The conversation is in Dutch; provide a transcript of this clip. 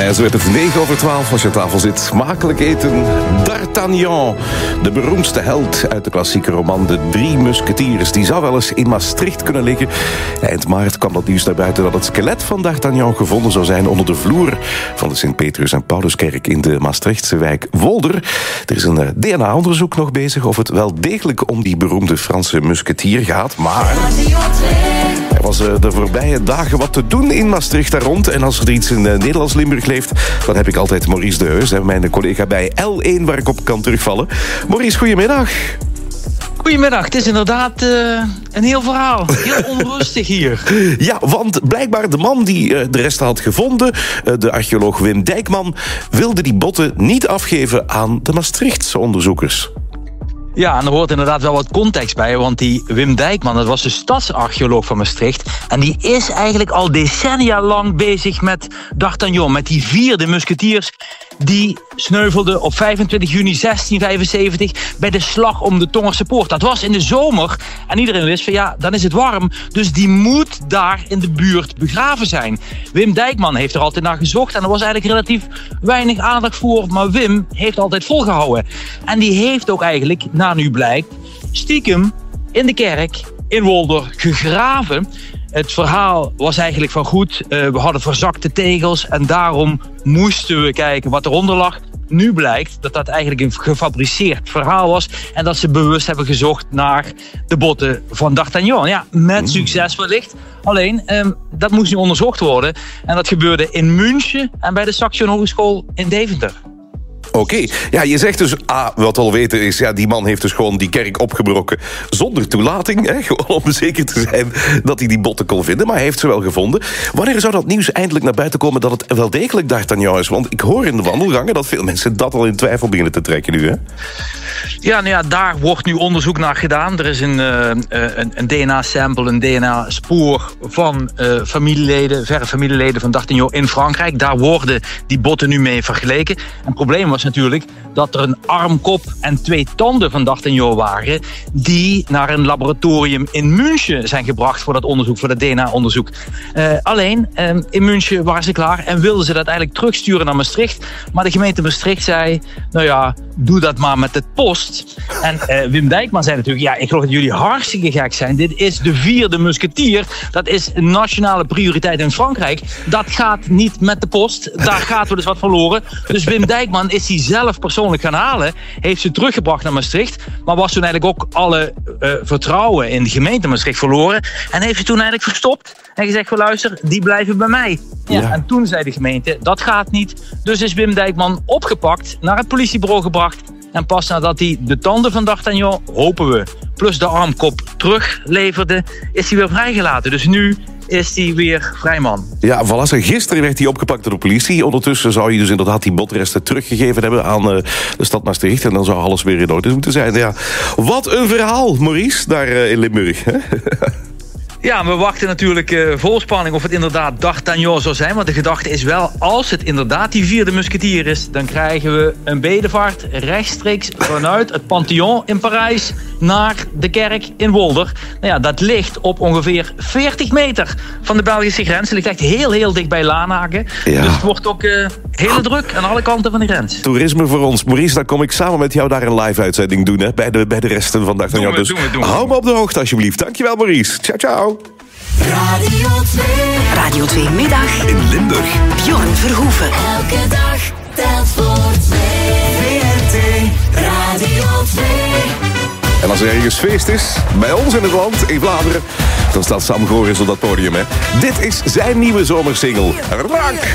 Zo werd het 9:12 als je aan tafel zit. Smakelijk eten. D'Artagnan, de beroemdste held uit de klassieke roman De Drie Musketiers. Die zou wel eens in Maastricht kunnen liggen. Eind maart kwam dat nieuws naar buiten dat het skelet van D'Artagnan gevonden zou zijn onder de vloer van de Sint-Petrus- en Pauluskerk in de Maastrichtse wijk Wolder. Er is een DNA-onderzoek nog bezig of het wel degelijk om die beroemde Franse musketier gaat, maar er was de voorbije dagen wat te doen in Maastricht daar rond. En als er iets in Nederlands Limburg leeft, dan heb ik altijd Maurice de Heus, mijn collega bij L1, waar ik op kan terugvallen. Maurice, goedemiddag. Goedemiddag, het is inderdaad een heel verhaal. Heel onrustig hier. Ja, want blijkbaar de man die de resten had gevonden, de archeoloog Wim Dijkman, wilde die botten niet afgeven aan de Maastrichtse onderzoekers. Ja, en er hoort inderdaad wel wat context bij, want die Wim Dijkman, dat was de stadsarcheoloog van Maastricht. En die is eigenlijk al decennia lang bezig met D'Artagnan, met die vierde musketiers. Die sneuvelde op 25 juni 1675 bij de slag om de Tongerse Poort. Dat was in de zomer en iedereen wist van ja, dan is het warm. Dus die moet daar in de buurt begraven zijn. Wim Dijkman heeft er altijd naar gezocht en er was eigenlijk relatief weinig aandacht voor. Maar Wim heeft altijd volgehouden. En die heeft ook eigenlijk, naar nu blijkt, stiekem in de kerk in Wolder gegraven. Het verhaal was eigenlijk van goed, we hadden verzakte tegels en daarom moesten we kijken wat eronder lag. Nu blijkt dat dat eigenlijk een gefabriceerd verhaal was en dat ze bewust hebben gezocht naar de botten van D'Artagnan. Ja, met succes wellicht. Alleen, dat moest nu onderzocht worden en dat gebeurde in München en bij de Saxion Hogeschool in Deventer. Oké, ja, je zegt dus, wat we al weten is, ja, die man heeft dus gewoon die kerk opgebroken zonder toelating, hè, gewoon om zeker te zijn dat hij die botten kon vinden, maar hij heeft ze wel gevonden. Wanneer zou dat nieuws eindelijk naar buiten komen dat het wel degelijk D'Artagnan is? Want ik hoor in de wandelgangen dat veel mensen dat al in twijfel beginnen te trekken nu, hè? Ja, nou ja, daar wordt nu onderzoek naar gedaan. Er is een DNA-sample, een DNA-spoor van verre familieleden van D'Artagnan in Frankrijk. Daar worden die botten nu mee vergeleken. En het probleem was natuurlijk dat er een arm, kop en 2 tanden van D'Artagnan waren die naar een laboratorium in München zijn gebracht voor dat onderzoek, voor dat DNA-onderzoek. Alleen, in München waren ze klaar en wilden ze dat eigenlijk terugsturen naar Maastricht. Maar de gemeente Maastricht zei, nou ja, doe dat maar met de post. En Wim Dijkman zei natuurlijk, ja, ik geloof dat jullie hartstikke gek zijn. Dit is de vierde musketier. Dat is een nationale prioriteit in Frankrijk. Dat gaat niet met de post. Daar gaat wel eens wat verloren. Dus Wim Dijkman is die zelf persoonlijk gaan halen. Heeft ze teruggebracht naar Maastricht. Maar was toen eigenlijk ook alle vertrouwen in de gemeente Maastricht verloren. En heeft ze toen eigenlijk verstopt. En gezegd, luister, die blijven bij mij. Ja. En toen zei de gemeente, dat gaat niet. Dus is Wim Dijkman opgepakt, naar het politiebureau gebracht. En pas nadat hij de tanden van D'Artagnan, hopen we, plus de armkop terugleverde, is hij weer vrijgelaten. Dus nu is hij weer vrijman. Ja, voilà. Gisteren werd hij opgepakt door de politie. Ondertussen zou hij dus inderdaad die botresten teruggegeven hebben aan de stad Maastricht. En dan zou alles weer in orde moeten zijn. Ja, wat een verhaal, Maurice, daar in Limburg. Hè? Ja, we wachten natuurlijk vol spanning of het inderdaad D'Artagnan zou zijn. Want de gedachte is wel, als het inderdaad die vierde musketier is, dan krijgen we een bedevaart rechtstreeks vanuit het Pantheon in Parijs naar de kerk in Wolder. Nou ja, dat ligt op ongeveer 40 meter van de Belgische grens. Het ligt echt heel dicht bij Lanaken. Ja. Dus het wordt ook heel druk aan alle kanten van de grens. Toerisme voor ons. Maurice, dan kom ik samen met jou daar een live-uitzending doen, hè, bij de resten van D'Artagnan. Dus hou me op de hoogte alsjeblieft. Dankjewel, Maurice. Ciao, ciao. Radio 2. Radio 2 Middag. In Limburg. Bjorn Verhoeven. Elke dag telt voor 2. VRT Radio 2. En als er ergens feest is, bij ons in het land, in Vlaanderen, dan staat Sam Goris op dat podium, hè. Dit is zijn nieuwe zomersingle. Rank!